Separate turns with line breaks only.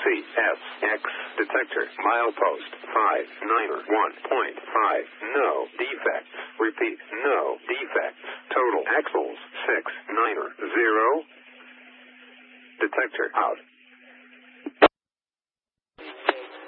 CSX detector. Milepost 591.5. No defects. Repeat, no defects. Total axles 690. Detector out.